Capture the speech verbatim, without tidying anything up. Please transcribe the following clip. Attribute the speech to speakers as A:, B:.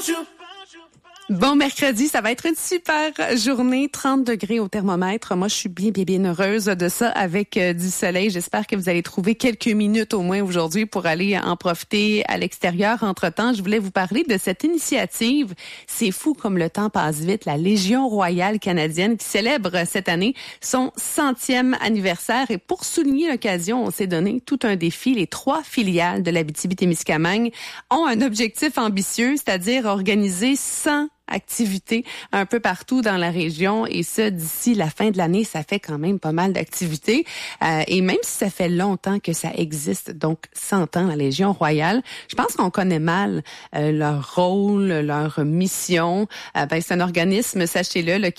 A: Bon mercredi, ça va être une super journée, trente degrés au thermomètre. Moi, je suis bien, bien, bien heureuse de ça avec euh, du soleil. J'espère que vous allez trouver quelques minutes au moins aujourd'hui pour aller en profiter à l'extérieur. Entre-temps, je voulais vous parler de cette initiative. C'est fou comme le temps passe vite. La Légion royale canadienne qui célèbre cette année son centième anniversaire. Et pour souligner l'occasion, on s'est donné tout un défi. Les trois filiales de l'Abitibi-Témiscamingue ont un objectif ambitieux, c'est-à-dire organiser cent activités un peu partout dans la région, et ça d'ici la fin de l'année. Ça fait quand même pas mal d'activités, euh, et même si ça fait longtemps que ça existe, donc cent ans, la Légion royale, je pense qu'on connaît mal euh, leur rôle, leur mission. Euh, ben, c'est un organisme, sachez-le, là,